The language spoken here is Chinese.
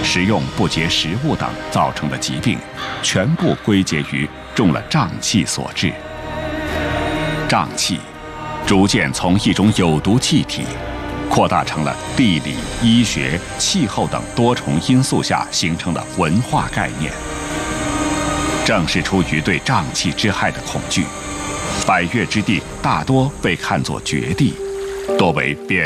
食用不洁食物等造成的疾病，全部归结于中了瘴气所致。瘴气逐渐从一种有毒气体，扩大成了地理、医学、气候等多重因素下形成的文化概念。正是出于对瘴气之害的恐惧，百越之地大多被看作绝地，多为边